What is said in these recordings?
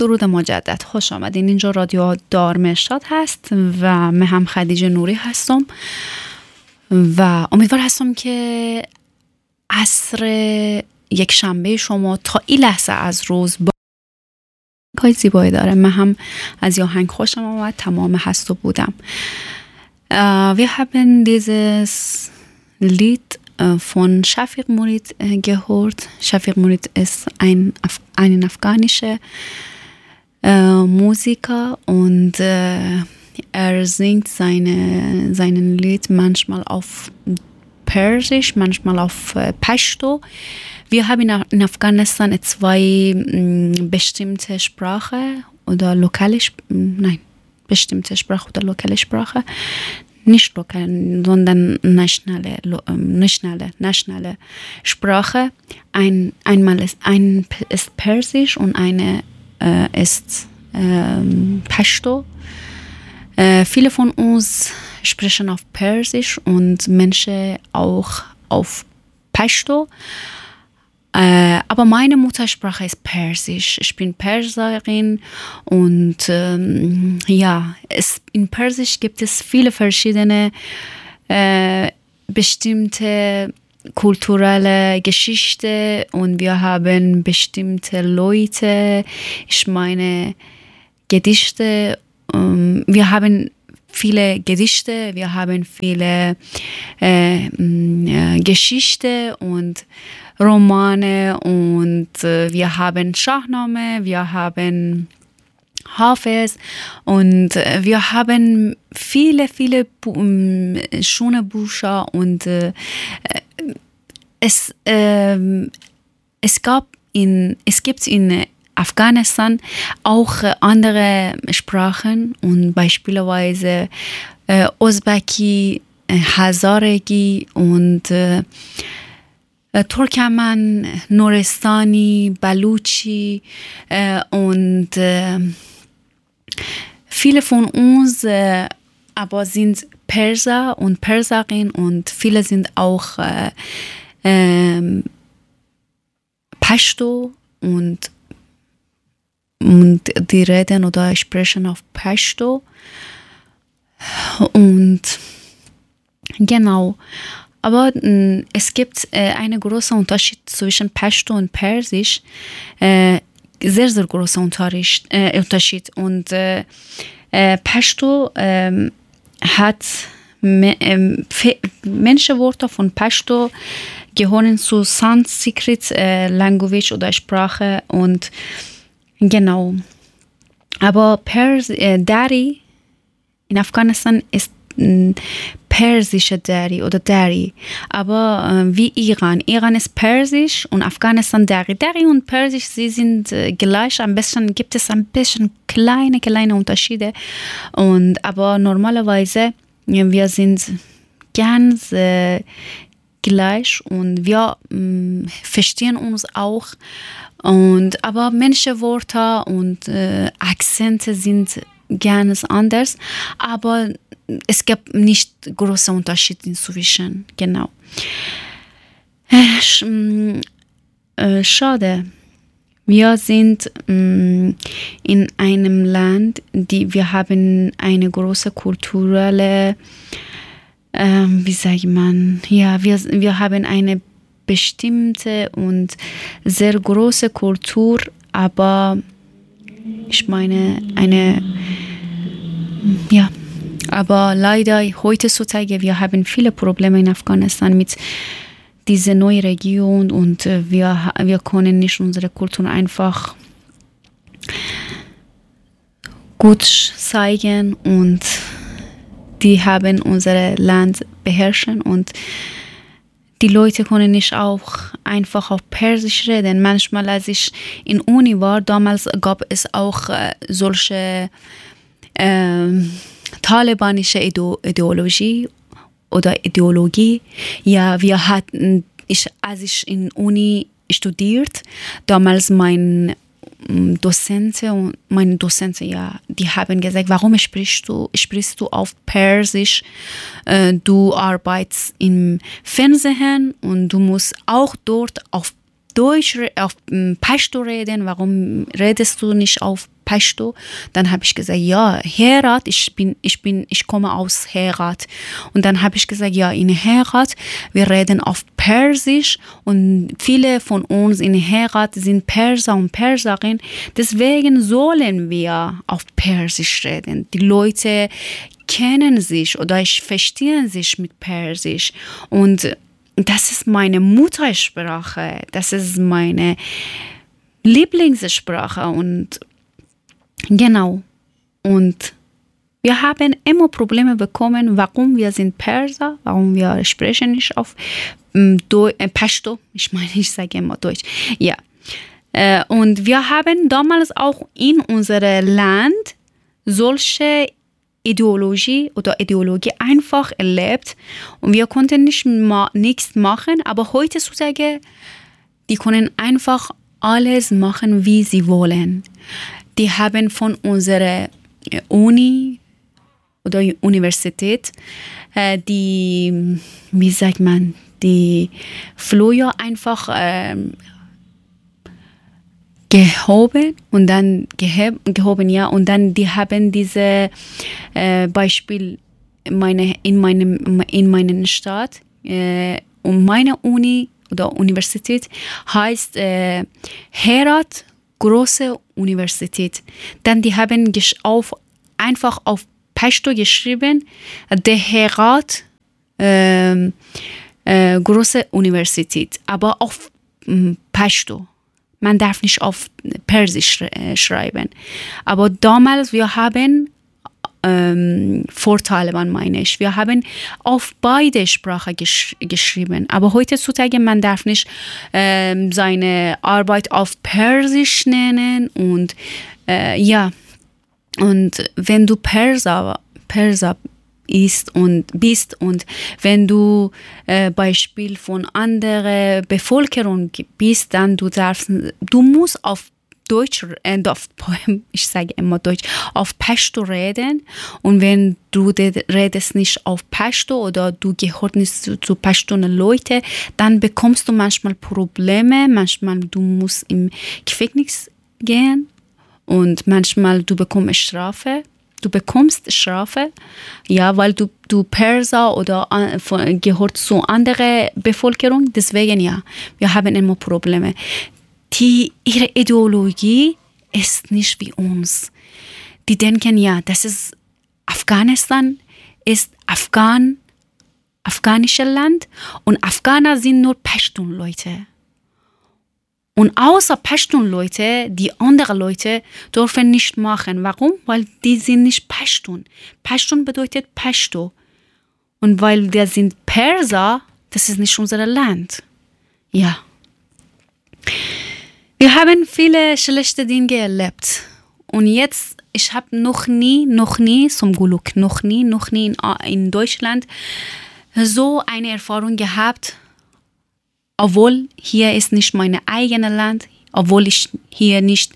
درود مجدد، خوش آمدین. اینجا رادیو دار مرشاد هست و من هم خدیجه نوری هستم و امیدوار هستم که عصر یک شنبه شما تا این لحظه از روز کای زیبایی داره. من هم از آهنگ خوشم آمد، تمام هست و بودم. Wir haben dieses Lied von Shafiq Murid gehört. Shafiq Murid ist ein afghanischer Musiker und er singt seinen Lied manchmal auf Persisch, manchmal auf Pashto. Wir haben in Afghanistan zwei bestimmte Sprache oder bestimmte Sprache oder lokale Sprache. Nicht lokal, sondern nationale Sprache. Einmal ist Persisch und eine ist Pashto. Viele von uns sprechen auf Persisch und manche auch auf Pashto. Aber meine Muttersprache ist Persisch. Ich bin Perserin und in Persisch gibt es viele verschiedene bestimmte kulturelle Geschichte und wir haben bestimmte Leute, ich meine Gedichte, wir haben viele Gedichte, wir haben viele Geschichte und Romane und wir haben Shahnameh, wir haben Hafiz und wir haben viele schöne Bücher und es gibt in Afghanistan auch andere Sprachen und beispielsweise Usbeki, Hazaregi und Turkmen, Nuristani, Baluchi und viele von uns aber sind Perser und Perserin und viele sind auch Pashto und die reden oder sprechen auf Pashto und genau. Aber es gibt einen großen Unterschied zwischen Pashto und Persisch, sehr, sehr großer Unterschied. Und Pashto hat manche Wörter von Pashto gehören zu Sanskrit Language oder Sprache und genau. Aber Dari in Afghanistan ist persische Dari oder Dari, aber wie Iran. Iran ist persisch und Afghanistan Dari. Dari und Persisch, sie sind gleich, am besten gibt es ein bisschen kleine Unterschiede. Aber normalerweise, wir sind ganz gleich und wir verstehen uns auch. Aber manche Wörter und Akzente sind ganz anders, aber es gab nicht große Unterschiede inzwischen, genau. Schade. Wir sind in einem Land, wir haben eine große kulturelle, wir haben eine bestimmte und sehr große Kultur, aber ich meine aber leider heutzutage, wir haben viele Probleme in Afghanistan mit dieser neuen Region und wir können nicht unsere Kultur einfach gut zeigen und die haben unser Land beherrschen und die Leute können nicht auch einfach auf Persisch reden. Manchmal, als ich in Uni war, damals gab es auch solche talibanische Ideologie. Ja, als ich in Uni studiert, damals meine Dozenten, die haben gesagt, warum sprichst du auf Persisch? Du arbeitest im Fernsehen und du musst auch dort auf Deutsch, auf Pashto reden. Warum redest du nicht auf Pashto. Dann habe ich gesagt, ja, Herat, ich komme aus Herat. Und dann habe ich gesagt, ja, in Herat, wir reden auf Persisch und viele von uns in Herat sind Perser und Perserinnen. Deswegen sollen wir auf Persisch reden. Die Leute kennen sich oder verstehen sich mit Persisch. Und das ist meine Muttersprache. Das ist meine Lieblingssprache. Und genau. Und wir haben immer Probleme bekommen, warum wir sind Perser, warum wir sprechen nicht auf Pashto. Ich sage immer Deutsch. Ja. Und wir haben damals auch in unserem Land solche Ideologie einfach erlebt und wir konnten nichts machen, aber heutzutage, die können einfach alles machen, wie sie wollen. Die haben von unserer Uni oder Universität die Flyer einfach gehoben und dann und dann die haben diese Beispiel in meiner Stadt und meine Uni oder Universität heißt Herat Große Universität. Dann die haben einfach auf Pashto geschrieben, der Herat Große Universität, aber auf Pashto. Man darf nicht auf Persisch schreiben. Aber damals, wir haben Vorteile, meine ich. Wir haben auf beide Sprachen geschrieben. Aber heutzutage, man darf nicht seine Arbeit auf Persisch nennen. Und ja, und wenn du Perser bist und wenn du Beispiel von anderer Bevölkerung bist, dann du musst auf Deutsch, ich sage immer Deutsch, auf Pashto reden. Und wenn du redest nicht auf Pashto oder du gehörst nicht zu Pashtunen-Leute, dann bekommst du manchmal Probleme. Manchmal du musst im Gefängnis gehen und manchmal du bekommst Strafe. Ja, weil du Perser oder gehört zu anderer Bevölkerung. Deswegen ja, wir haben immer Probleme. Ihre Ideologie ist nicht wie uns. Die denken, ja, das ist Afghanistan, ist afghanisches Land und Afghaner sind nur Pashtun-Leute. Und außer Pashtun-Leute, die anderen Leute dürfen nicht machen. Warum? Weil die sind nicht Pashtun. Pashtun bedeutet Pashto. Und weil wir sind Perser, das ist nicht unser Land. Ja. Wir haben viele schlechte Dinge erlebt. Und jetzt, ich habe noch nie zum Glück, noch nie in Deutschland so eine Erfahrung gehabt, obwohl hier ist nicht mein eigenes Land, obwohl bin ich hier nicht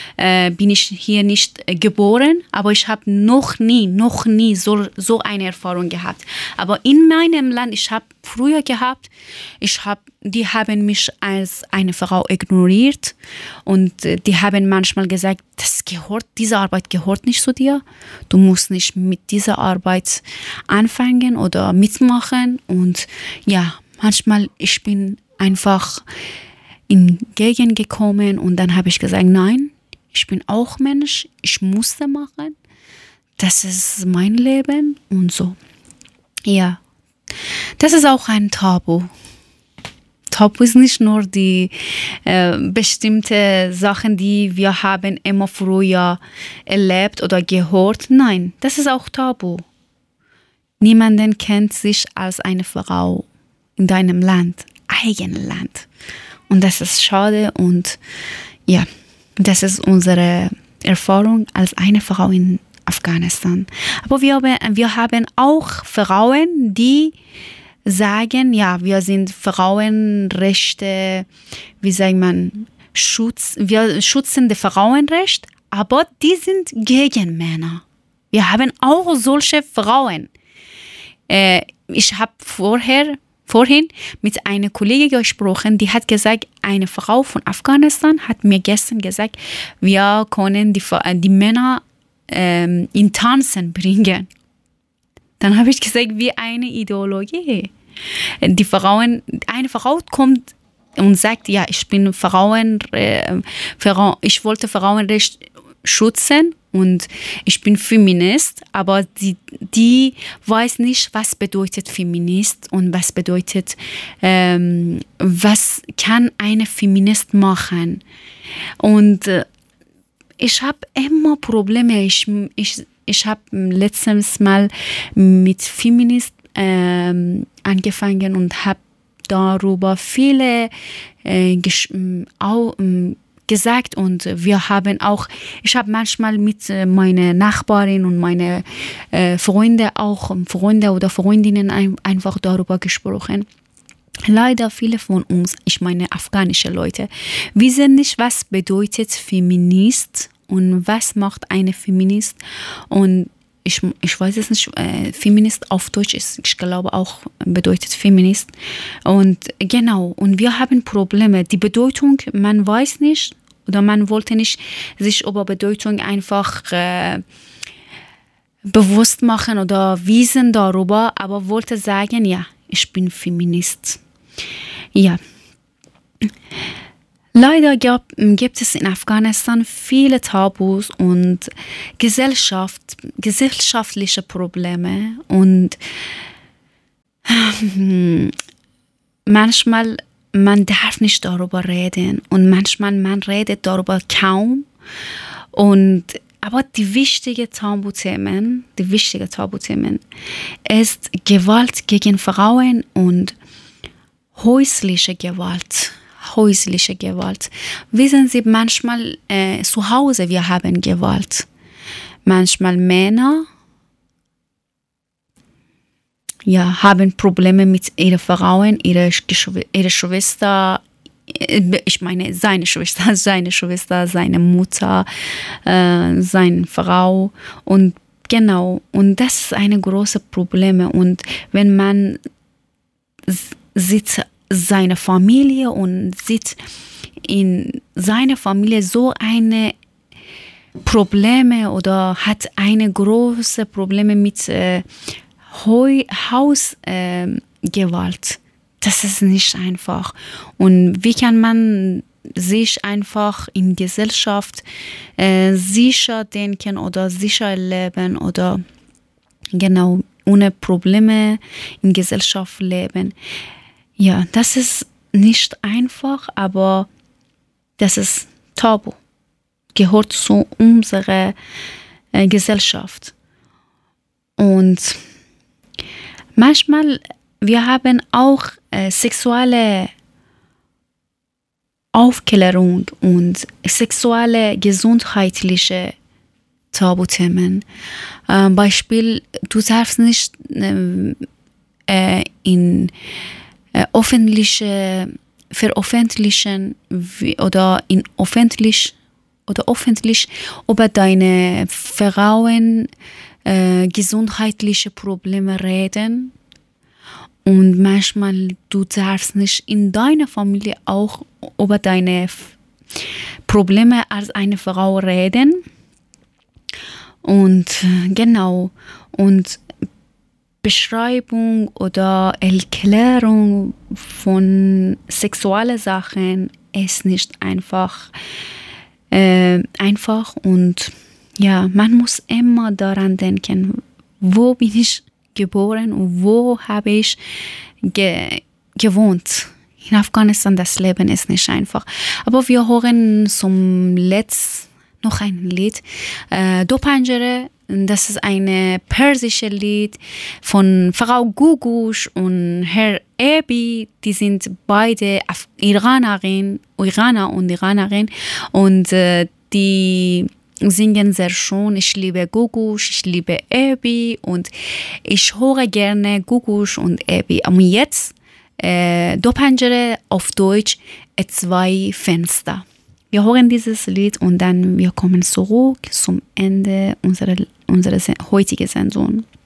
geboren, aber ich habe noch nie so eine Erfahrung gehabt. Aber in meinem Land, ich habe früher gehabt, die haben mich als eine Frau ignoriert und die haben manchmal gesagt, diese Arbeit gehört nicht zu dir, du musst nicht mit dieser Arbeit anfangen oder mitmachen. Und ja, manchmal ich bin einfach entgegengekommen und dann habe ich gesagt, nein, ich bin auch Mensch, ich musste machen, das ist mein Leben und so. Ja, das ist auch ein Tabu. Tabu ist nicht nur die bestimmte Sachen, die wir haben immer früher erlebt oder gehört. Nein, das ist auch Tabu. Niemanden kennt sich als eine Frau in deinem Land, eigenen Land. Und das ist schade und ja, das ist unsere Erfahrung als eine Frau in Afghanistan. Aber wir haben auch Frauen, die sagen, ja, wir sind Frauenrechte, wie sagt man, wir schützen das Frauenrecht, aber die sind gegen Männer. Wir haben auch solche Frauen. Ich habe vorher vorhin mit einer Kollegin gesprochen, die hat gesagt, eine Frau von Afghanistan hat mir gestern gesagt, wir können die Männer in Tanzen bringen. Dann habe ich gesagt, wie eine Ideologie. Eine Frau kommt und sagt, ja, ich wollte Frauenrecht schützen und ich bin Feminist, aber die weiß nicht, was bedeutet Feminist und was bedeutet, was kann eine Feminist machen. Und ich habe immer Probleme. Ich habe letztes Mal mit Feminist angefangen und habe darüber viele gesagt und ich habe manchmal mit meiner Nachbarin und meine Freunde oder Freundinnen einfach darüber gesprochen. Leider viele von uns, ich meine afghanische Leute, wissen nicht, was bedeutet Feminist und was macht eine Feminist. Und ich weiß es nicht, Feminist auf Deutsch ist, ich glaube auch bedeutet Feminist. Und genau, und wir haben Probleme. Die Bedeutung, man weiß nicht oder man wollte nicht sich über Bedeutung einfach bewusst machen oder wissen darüber, aber wollte sagen, ja, ich bin Feminist. Ja. Leider gibt es in Afghanistan viele Tabus und gesellschaftliche Probleme und manchmal man darf nicht darüber reden und manchmal man redet darüber kaum aber die wichtigen Tabuthemen ist Gewalt gegen Frauen und häusliche Gewalt. Wissen Sie, manchmal zu Hause wir haben Gewalt. Manchmal Männer haben Probleme mit ihren Frauen, ihre Schwester, ich meine seine Schwester, seine Mutter, seine Frau und genau. Und das ist ein großes Problem. Und wenn man sieht seine Familie und sieht in seiner Familie so eine Probleme oder hat eine große Probleme mit Hausgewalt. Das ist nicht einfach. Und wie kann man sich einfach in Gesellschaft sicher denken oder sicher leben oder genau ohne Probleme in Gesellschaft leben? Ja, das ist nicht einfach, aber das ist Tabu. Gehört zu unserer Gesellschaft. Und manchmal, wir haben auch sexuelle Aufklärung und sexuelle gesundheitliche Tabuthemen. Beispiel, du darfst nicht in veröffentlichen oder öffentlich über deine Frauen gesundheitliche Probleme reden. Und manchmal du darfst nicht in deiner Familie auch über deine Probleme als eine Frau reden. Und genau, und Beschreibung oder Erklärung von sexuellen Sachen ist nicht einfach und ja, man muss immer daran denken, wo bin ich geboren und wo habe ich gewohnt. In Afghanistan, das Leben ist nicht einfach. Aber wir hören zum Letzt noch ein Lied, Do Panjere. Das ist ein persisches Lied von Frau Gugush und Herr Ebi. Die sind beide Iraner und Iranerin und die singen sehr schön. Ich liebe Gugush, ich liebe Ebi und ich höre gerne Gugush und Ebi. Und jetzt Do Panjere auf Deutsch, 2 Fenster. Wir hören dieses Lied und dann wir kommen zurück zum Ende unserer heutigen Sendung.